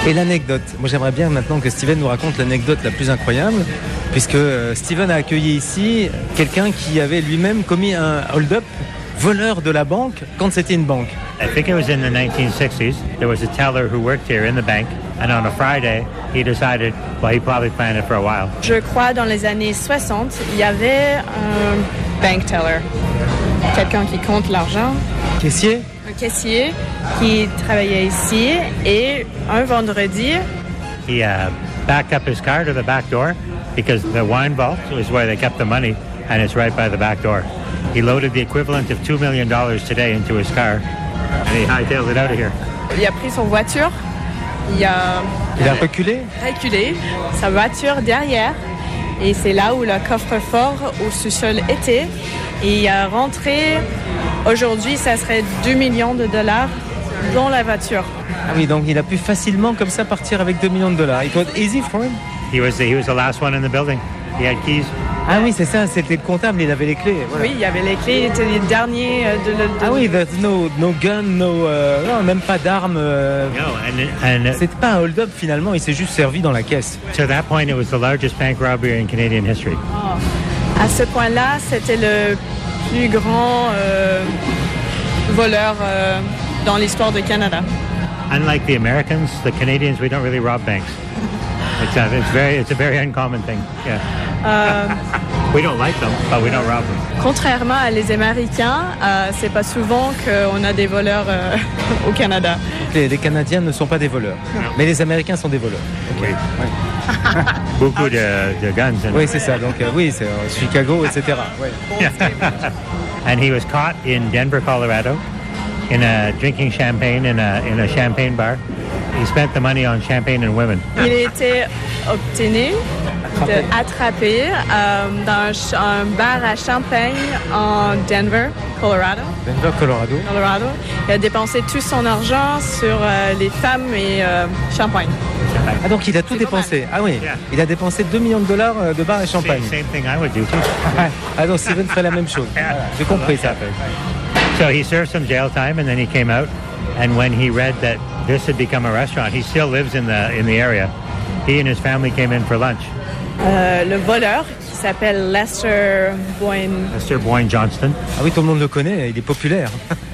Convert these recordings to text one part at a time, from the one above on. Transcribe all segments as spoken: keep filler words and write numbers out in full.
Et l'anecdote, moi j'aimerais bien maintenant que Steven nous raconte l'anecdote la plus incroyable, puisque Steven a accueilli ici quelqu'un qui avait lui-même commis un hold-up, voleur de la banque, quand c'était une banque. I think it was in the nineteen sixties. There was a teller who worked here in the bank, and on a Friday, he decided, well, he probably planned it for a while. Je crois dans les années soixante, il y avait un bank teller, quelqu'un qui compte l'argent. Caissier? Un caissier qui travaillait ici, et un vendredi, He uh, backed up his car to the back door because the wine vault was where they kept the money, and it's right by the back door. He loaded the equivalent of two million dollars today into his car, and he hightailed it out of here. il a pris son voiture, il a Il a reculé? reculé, sa voiture derrière, et c'est là où le coffre-fort au sous-sol était, et il a rentré, aujourd'hui ça serait deux millions de dollars dans la voiture. Ah oui, donc il a pu facilement comme ça partir avec deux millions de dollars. It was easy for him. He was the, he was the last one in the building. He had keys. Ah oui, c'est ça, c'était le comptable, il avait les clés. Voilà. Oui, il y avait les clés, il était le dernier de... de, de... Ah oui, there's no, no gun, no, euh, non, même pas d'armes. Euh, No, and and C'était pas un hold-up finalement, il s'est juste servi dans la caisse. to that point, it was the largest bank robbery in Canadian history. À ce point-là, c'était le plus grand euh, voleur euh, dans l'histoire du Canada. Unlike the Americans, the Canadians, we don't really rob banks. It's a, it's very, it's a very uncommon thing. Yeah. Euh, We don't like them, but we don't rob them. contrairement à les Américains, euh, c'est pas souvent qu'on a des voleurs euh, au Canada. Les, les Canadiens ne sont pas des voleurs, mais les Américains sont des voleurs. Oui. Beaucoup de, de guns. And, Oui, c'est ça, donc euh, oui, c'est euh, Chicago, et cetera. Ouais. and he was caught in Denver, Colorado, in a drinking champagne in a in a champagne bar. He spent the money on champagne and women. Il a été obtenu, de, attrapé euh, dans un, ch- un bar à Champagne en Denver, Colorado. Denver, Colorado. Colorado. Il a dépensé tout son argent sur euh, les femmes et euh, champagne. Ah donc il a tout C'est pas dépensé. Ah oui, Yeah. il a dépensé deux millions de dollars euh, de bar et Same, champagne. same thing I would do too. Ah donc Steven ferait la même chose. Voilà, j'ai compris ça. So he served some jail time, and then he came out. And when he read that this had become a restaurant, he still lives in the in the area. He and his family came in for lunch. Euh, le voleur, qui s'appelle Lester Boyne, Mister Boyne Johnston. Ah oui, tout le monde le connaît, il est populaire.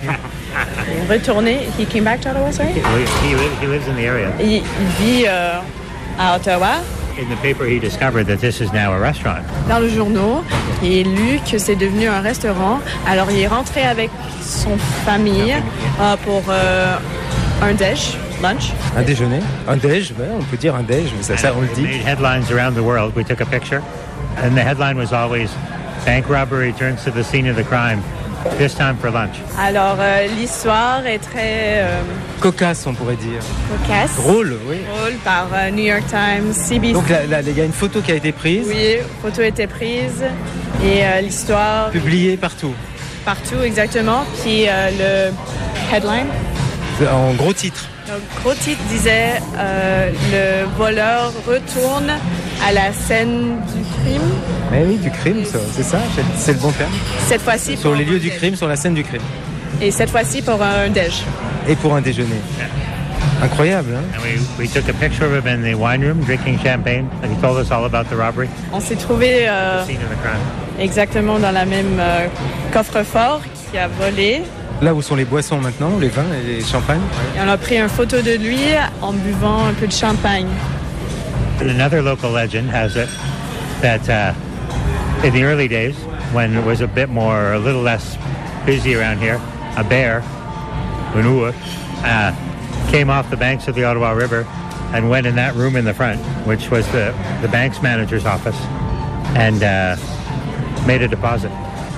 est retourné. He came back to Ottawa, sorry? He, he, li- he lives in the area. Il, il vit euh, à Ottawa. In the paper, he discovered that this is now a restaurant. Dans le journal, il a lu que c'est devenu un restaurant. Alors, il est rentré avec son famille euh, pour euh, un déj, lunch. Un déjeuner, un déj, ouais, on peut dire un déj, mais ça, ça on le It dit. made headlines around the world. We took a picture, and the headline was always, "Bank robbery turns to the scene of the crime, this time for lunch." Alors, euh, l'histoire est très euh, Cocasse, on pourrait dire. cocasse. Drôle, oui. Drôle par euh, New York Times, C B C. Donc là, là, il y a une photo qui a été prise, Oui, photo a été prise et euh, l'histoire publiée partout, partout exactement. Puis euh, le headline, en gros titre. le gros titre disait euh, le voleur retourne à la scène du crime. Mais oui, du crime, ça, c'est ça, c'est- c'est le bon terme. Cette fois-ci Sur pour les un lieux du déj. crime, sur la scène du crime. Et cette fois-ci pour un déj. Et pour un déjeuner. Incroyable, hein? And we, we took a picture of him in the wine room drinking champagne, and he told us all about the robbery, On s'est trouvé euh, the scene of the crime. exactement dans la même euh, coffre-fort qui a volé. Là où sont les boissons maintenant, les vins et les champagnes. Et on a pris une photo de lui en buvant un peu de champagne. And another local legend has it that uh, in the early days, when it was a bit more, a little less busy around here, a bear, Unua, uh, came off the banks of the Ottawa River and went in that room in the front, which was the, the bank's manager's office, and uh, made a deposit.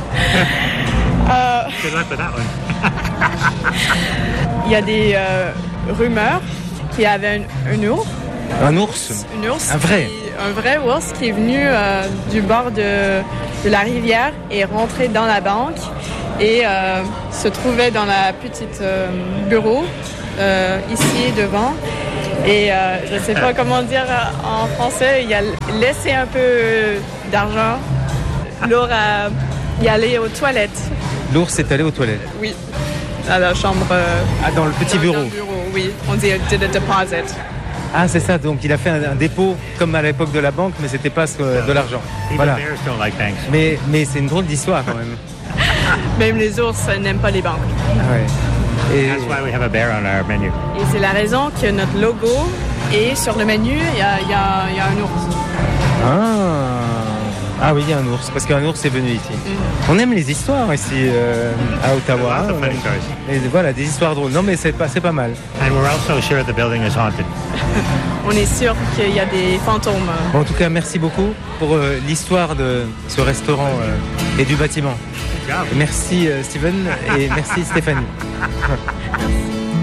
Good luck with that one. Il y a des euh, rumeurs qu'il y avait un, un ours, Un ours. une ours Un vrai. qui- un vrai ours qui est venu euh, du bord de, de la rivière et rentré dans la banque et euh, se trouvait dans la petite euh, bureau euh, ici devant. Et euh, je ne sais pas comment dire en français, il a laissé un peu d'argent. Laura y allait aux toilettes. L'ours est allé aux toilettes. Oui, à la chambre. euh, Ah, dans le petit dans- bureau. dans le bureau, oui. On dit did a deposit. Ah, c'est ça. Donc, il a fait un, un dépôt comme à l'époque de la banque, mais c'était pas euh, de l'argent. Even Voilà. bears don't like banks. Mais, mais c'est une drôle d'histoire quand même. Même les ours euh, n'aiment pas les banques. Ah ouais. Et, That's why we have a bear on our menu. Et c'est la raison que notre logo est sur le menu, il y a, il y a- il y a un ours. ah. Ah oui, il y a un ours, parce qu'un ours est venu ici. Mm. On aime les histoires ici euh, à Ottawa. Lots of On funny aime- stories. et voilà, des histoires drôles. Non, mais c'est pas, c'est pas mal. And we're also sure the building is haunted. On est sûr qu'il y a des fantômes. Bon, en tout cas, merci beaucoup pour euh, l'histoire de ce restaurant euh, et du bâtiment. Good job. Merci euh, Steven et merci Stéphanie. Merci.